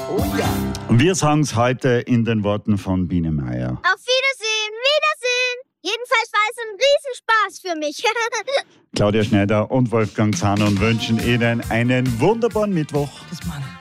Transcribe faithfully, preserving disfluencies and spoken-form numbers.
Oh ja. Wir sagen es heute in den Worten von Biene Meier. Auf Wiedersehen, Wiedersehen. Jedenfalls war es ein Riesenspaß für mich. Claudia Schneider und Wolfgang Zahner wünschen Ihnen einen wunderbaren Mittwoch. Das Mann.